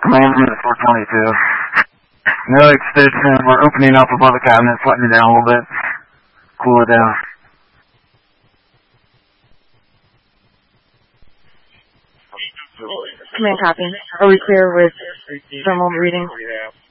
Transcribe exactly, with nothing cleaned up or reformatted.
Command unit four twenty-two. No extension. We're opening up above the cabinets, letting it down a little bit. Cool it down. Command copy. Are we clear with thermal reading?